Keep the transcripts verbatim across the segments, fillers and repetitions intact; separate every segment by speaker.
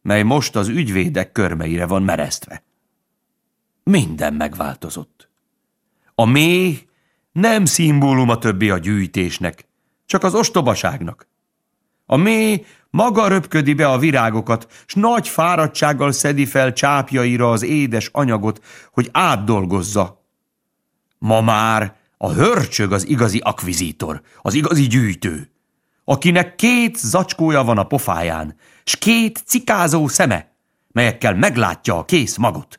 Speaker 1: mely most az ügyvédek körmeire van meresztve. Minden megváltozott. A méh nem szimbóluma többé a gyűjtésnek, csak az ostobaságnak. A méh maga röpködi be a virágokat, s nagy fáradtsággal szedi fel csápjaira az édes anyagot, hogy átdolgozza. Ma már a hörcsög az igazi akvizítor, az igazi gyűjtő, akinek két zacskója van a pofáján, s két cikázó szeme, melyekkel meglátja a kész magot.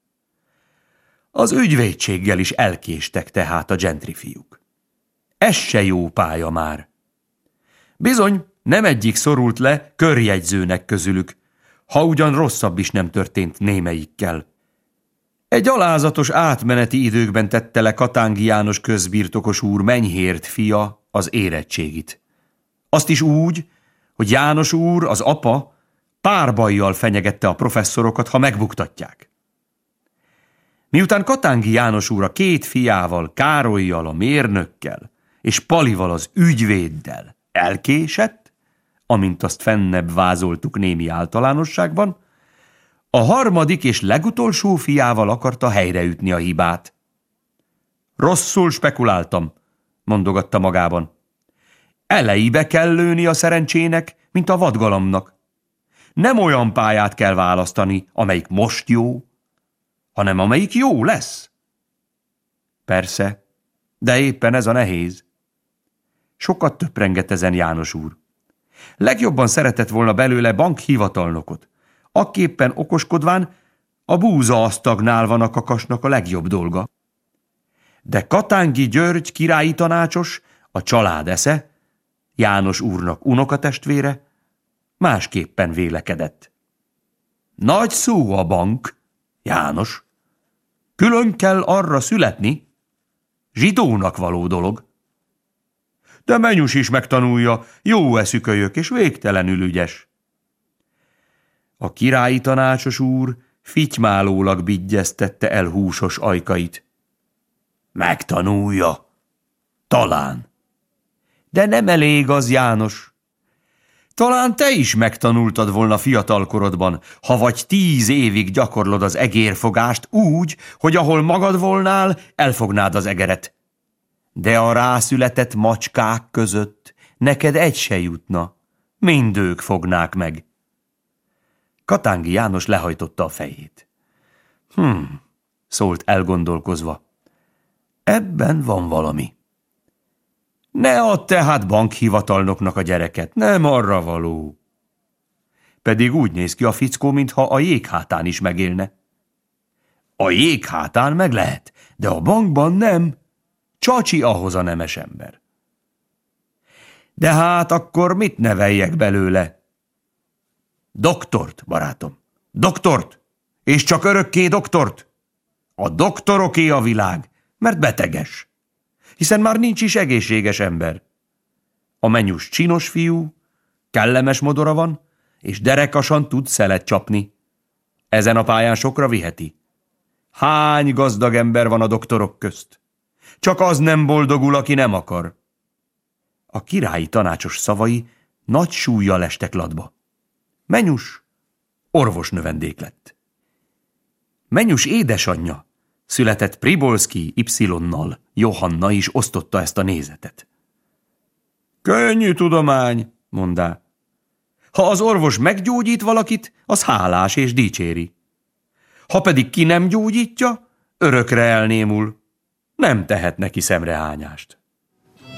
Speaker 1: Az ügyvédséggel is elkéstek tehát a gentrifiúk. Ez se jó pálya már. Bizony, nem egyik szorult le körjegyzőnek közülük, ha ugyan rosszabb is nem történt némelyikkel. Egy alázatos átmeneti időkben tette le Katángi János közbirtokos úr Menyhért fia az érettségit. Azt is úgy, hogy János úr, az apa, párbajjal fenyegette a professzorokat, ha megbuktatják. Miután Katángi János úr a két fiával, Károllyal, a mérnökkel, és Palival, az ügyvéddel elkésett, amint azt fennebb vázoltuk némi általánosságban, a harmadik és legutolsó fiával akarta helyreütni a hibát. Rosszul spekuláltam, mondogatta magában. Elejébe kell lőni a szerencsének, mint a vadgalomnak. Nem olyan pályát kell választani, amelyik most jó, hanem amelyik jó lesz. Persze, de éppen ez a nehéz. Sokat töprengett ezen János úr. Legjobban szeretett volna belőle bankhivatalnokot, akképpen okoskodván a búza asztagnál van a kakasnak a legjobb dolga. De Katángi György királyi tanácsos, a család esze, János úrnak unokatestvére, másképpen vélekedett. Nagy szó a bank, János. Külön kell arra születni, zsidónak való dolog. De Menyus is megtanulja, jó eszű kölyök és végtelenül ügyes. A királyi tanácsos úr fitymálólag bigyeztette el húsos ajkait. Megtanulja. Talán. De nem elég az, János. Talán te is megtanultad volna fiatalkorodban, ha vagy tíz évig gyakorlod az egérfogást úgy, hogy ahol magad volnál, elfognád az egeret. De a rászületett macskák között neked egy se jutna, mind ők fognák meg. Katángi János lehajtotta a fejét. Hm, szólt elgondolkozva. Ebben van valami. Ne add tehát bankhivatalnoknak a gyereket, nem arra való. Pedig úgy néz ki a fickó, mintha a jéghátán is megélne. A jéghátán meg lehet, de a bankban nem. Csacsi ahhoz a nemes ember. De hát akkor mit neveljek belőle? Doktort, barátom, doktort, és csak örökké doktort. A doktoroké a világ, mert beteges, hiszen már nincs is egészséges ember. A Menyus csinos fiú, kellemes modora van, és derekasan tud szelet csapni. Ezen a pályán sokra viheti. Hány gazdag ember van a doktorok közt? Csak az nem boldogul, aki nem akar. A királyi tanácsos szavai nagy súllyal estek latba. Menyus orvosnövendék lett. Menyus édesanyja, született Pribolszky Y-nal, Johanna is osztotta ezt a nézetet. Könnyű tudomány, mondá. Ha az orvos meggyógyít valakit, az hálás és dicséri. Ha pedig ki nem gyógyítja, örökre elnémul, nem tehet neki szemrehányást.